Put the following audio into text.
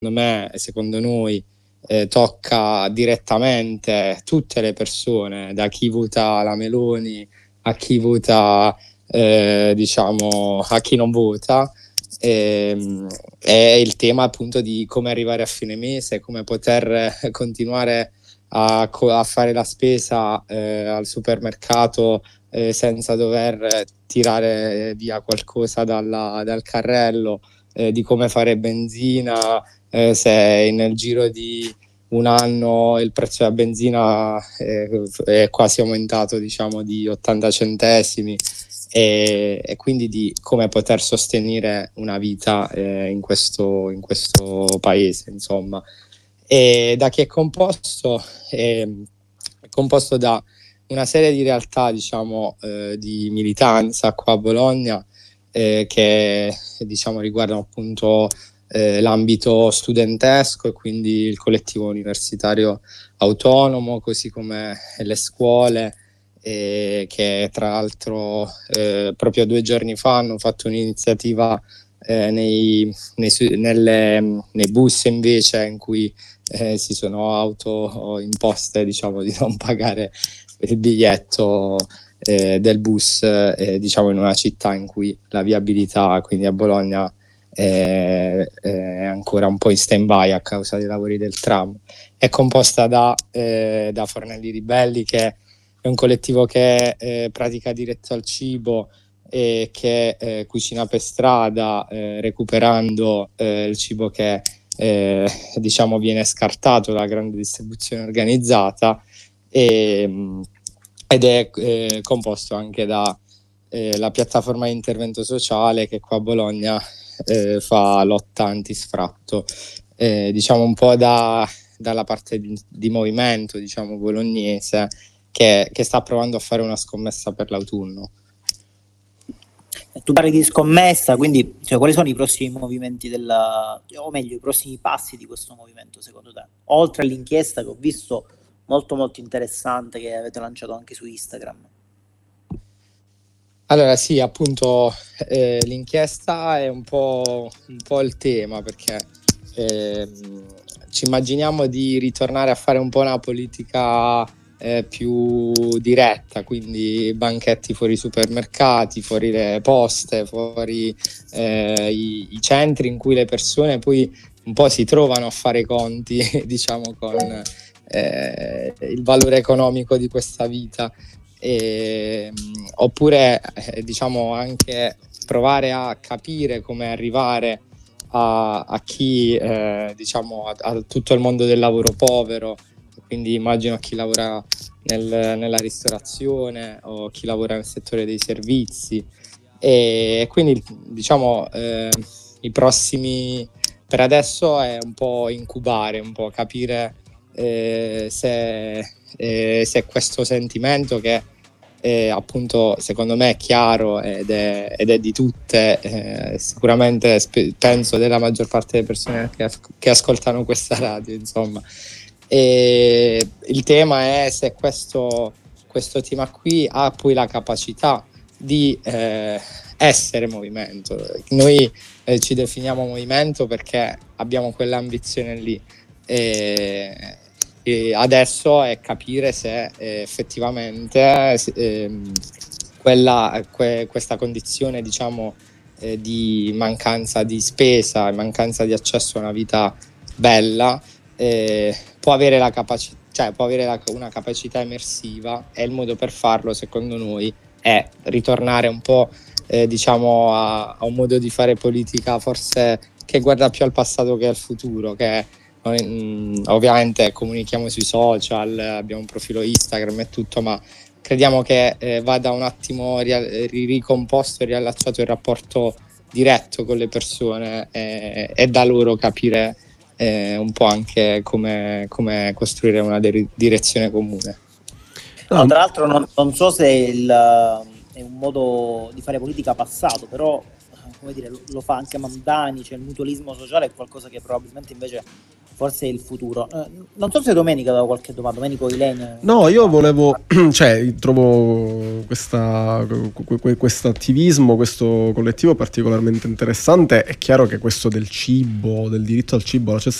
me, secondo noi, tocca direttamente tutte le persone, da chi vota la Meloni a chi vota, diciamo, a chi non vota. È il tema appunto di come arrivare a fine mese, come poter continuare a fare la spesa al supermercato senza dover tirare via qualcosa dal carrello, di come fare benzina, se nel giro di un anno il prezzo della benzina è quasi aumentato, diciamo, di 80 centesimi, e quindi di come poter sostenere una vita in questo paese, insomma. E da chi è composto? È composto da una serie di realtà, diciamo, di militanza qua a Bologna, che, diciamo, riguardano appunto l'ambito studentesco e quindi il collettivo universitario autonomo, così come le scuole, che tra l'altro proprio 2 giorni fa hanno fatto un'iniziativa nei bus invece, in cui si sono autoimposte, diciamo, di non pagare il biglietto del bus, diciamo, in una città in cui la viabilità, quindi a Bologna, è ancora un po' in stand-by a causa dei lavori del tram. È composta da Fornelli Ribelli, che è un collettivo che pratica diritto al cibo e che cucina per strada, recuperando il cibo che diciamo viene scartato dalla grande distribuzione organizzata, ed è composto anche da la piattaforma di intervento sociale, che qua a Bologna fa lotta antisfratto, diciamo un po' dalla parte di movimento, diciamo, bolognese, che sta provando a fare una scommessa per l'autunno. Tu parli di scommessa, quindi quali sono i prossimi movimenti o meglio, i prossimi passi di questo movimento secondo te? Oltre all'inchiesta che ho visto molto molto interessante, che avete lanciato anche su Instagram. Allora sì, appunto l'inchiesta è un po' il tema, perché ci immaginiamo di ritornare a fare un po' una politica più diretta, quindi banchetti fuori i supermercati, fuori le poste, fuori i centri in cui le persone poi un po' si trovano a fare i conti diciamo con il valore economico di questa vita. Oppure diciamo anche provare a capire come arrivare a chi diciamo a tutto il mondo del lavoro povero, quindi immagino a chi lavora nella ristorazione o chi lavora nel settore dei servizi, e quindi diciamo i prossimi per adesso è un po' incubare, un po' capire se questo sentimento, che appunto secondo me è chiaro ed è di tutte, sicuramente penso della maggior parte delle persone che ascoltano questa radio, insomma. E il tema è se questo tema qui ha poi la capacità di essere movimento. Noi ci definiamo movimento perché abbiamo quell'ambizione lì, e adesso è capire se effettivamente questa condizione, diciamo, di mancanza di spesa e mancanza di accesso a una vita bella può avere la capacità, cioè può avere una capacità emersiva, e il modo per farlo secondo noi è ritornare un po' diciamo a un modo di fare politica forse che guarda più al passato che al futuro, che ovviamente comunichiamo sui social, abbiamo un profilo Instagram e tutto, ma crediamo che vada un attimo ricomposto e riallacciato il rapporto diretto con le persone, e da loro capire un po' anche come costruire una direzione comune. No, tra l'altro non so se è un modo di fare politica passato, però come dire, lo fa anche Mamdani, cioè il mutualismo sociale è qualcosa che probabilmente invece forse è il futuro. Non so se Domenica aveva qualche domanda. Domenico Ilene. No, io volevo, cioè, trovo questo attivismo, questo collettivo particolarmente interessante. È chiaro che questo del cibo, del diritto al cibo, alla cesta